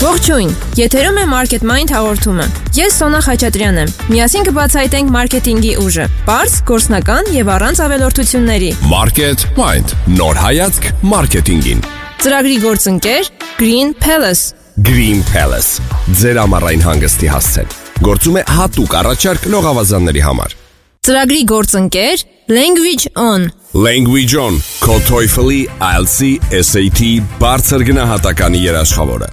Ողջույն, եթերում է Market Mind հաղորդումը։ Ես Սոնա Խաչատրյանն եմ։ Միասին կբացահայտենք մարքեթինգի ուժը, պարզ, գործնական եւ առանց ավելորդությունների։ Market Mind, նոր հայացք մարքեթինգին։ Ծրագրի գործընկեր Green Palace։ Green Palace, ձեր ամառային հանգստի հասցեն։ Գործում է հատուկ առաջարկ լողավազանների համար։ Ծրագրի գործընկեր Language On։ Language On, քո TOEFL-ի, IELTS-ի, SAT բարձր գնահատականի երաշխավորը։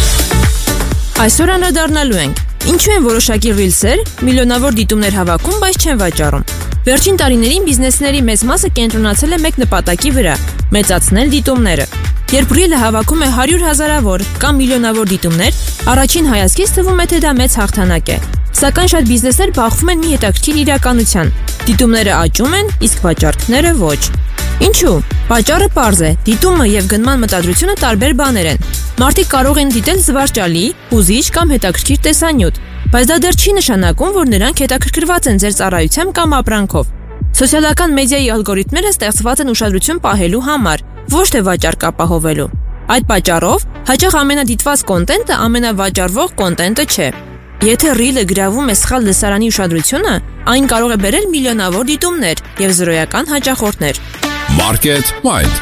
Այսօր անդրադառնալու ենք։ Ինչու են որոշակի ռիլսեր միլիոնավոր դիտումներ հավաքում, բայց չեն վաճառում։ Վերջին տարիներին բիզնեսների մեծ մասը կենտրոնացել է մեկ նպատակի վրա՝ մեծացնել դիտումները։ Երբ ռիլը հավաքում է 100,000-ավոր կամ միլիոնավոր դիտումներ, առաջին հայացքից թվում է, թե դա մեծ հաղթանակ է։ Սակայն շատ բիզնեսներ բախվում են մի հետաքրքիր իրականության։ Դիտումները աճում են, իսկ վաճառքները ոչ։ Ինչու՞։ Պատճառը պարզ է։ Դիտումը եւ գնման մտադրությունը տարբեր բաներ են։ Մարդիկ կարող են դիտել զվարճալի, հուզիչ կամ հետաքրքիր տեսանյութ, բայց դա դեռ չի նշանակում, որ նրանք հետաքրքրված են ձեր ծառայությամբ կամ ապրանքով։ Սոցիալական մեդիայի ալգորիթմները ստեղծված են ուշադրություն պահելու համար, ոչ թե վաճառք ապահովելու։ Այդ պատճառով հաճախ ամենադիտված կոնտենտը ամենավաճառվող կոնտենտը չէ։ Եթե ռիլը գրավում է սխալ լսարանի ուշադրությունը, այն կարող է բերել միլիոնավոր դիտումներ եւ զրոյական հաճախորդներ։ Market Mind։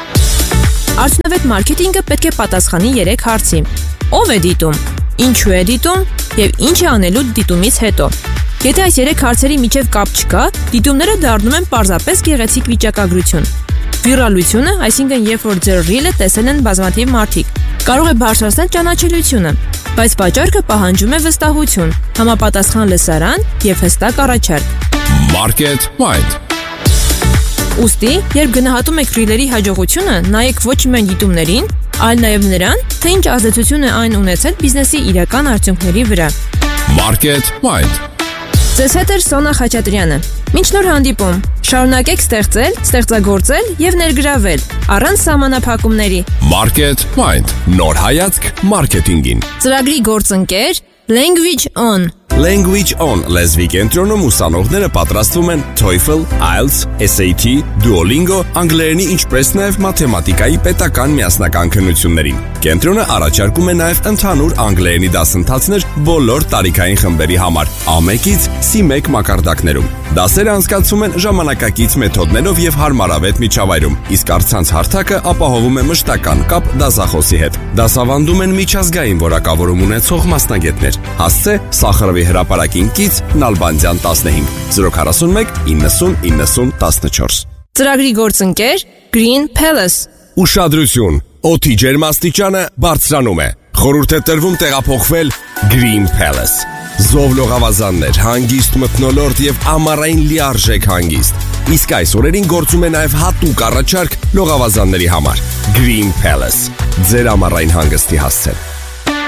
Արդյունավետ մարքեթինգը պետք է պատասխանի 3 հարցի. ով է դիտում, ինչու է դիտում եւ ինչ է անելու դիտումից հետո։ Եթե այս 3 հարցերի միջև կապ չկա, դիտումները դառնում են պարզապես գեղեցիկ վիճակագրություն։ Վիրալությունը, այսինքն երբ որ ձեր ռիլը տեսել են բազմաթիվ մարդիկ, կարող է բարձրացնել ճանաչելիությունը, բայց վաճառքը պահանջում է վստահություն, համապատասխան լսարան եւ հստակ առաջարկ։ Market Mind։ Ուստի, երբ գնահատում եք ռիլերի հաջողությունը, նայեք ոչ միայն դիտումներին, այլ նաև նրան, թե ինչ ազդեցություն է այն ունեցել բիզնեսի իրական արդյունքների վրա։ Market Mind։ Ձեզ հետ է Սոնա Խաչատրյանը։ Մինչ նոր հանդիպում, շարունակեք ստեղծել, ստեղծագործել եւ ներգրավել առանց սահմանափակումների։ Market Mind, նոր հայացք մարքեթինգին։ Ծրագրի գործընկեր Language On։ Language On լեզվի կենտրոնում ուսանողները պատրաստվում են TOEFL, IELTS, SAT, Duolingo, անգլերենի ինչպես նաև մաթեմատիկայի պետական միասնական քննություններին։ Կենտրոնը առաջարկում է նաև ընդհանուր անգլերենի դասընթացներ բոլոր տարիքային խմբերի համար, A1-ից C1 մակարդակներում։ Դասերը անցկացվում են ժամանակակից մեթոդներով եւ հարմարավետ միջավայրում, իսկ առցանց հարթակը ապահովում է մշտական կապ դասախոսի հետ։ Դասավանդում են միջազգային որակավորում ունեցող մասնագետներ։ Հասցե Սախարովի հրապարակին կից Նալբանդյան 15 041 90 90 14։ Ծրագրի գործընկեր Green Palace։ Ուշադրություն, օդի ջերմաստիճանը բարձրանում է։ Խորհուրդ է տրվում տեղափոխվել Green Palace։ Զով լողավազաններ, հանգիստ մթնոլորտ եւ ամառային լիարժեք հանգիստ։ Իսկ այս օրերին գործում է նաև հատուկ առաջարկ լողավազանների համար։ Green Palace, ձեր ամառային հանգստի հասցեն։